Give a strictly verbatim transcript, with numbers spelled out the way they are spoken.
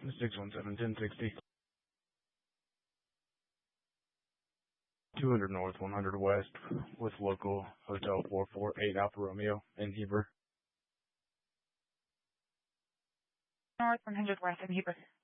six one seven, ten sixty. two hundred North, one hundred West, with local Hotel four four eight Alfa Romeo in Heber. North, one hundred West in Heber.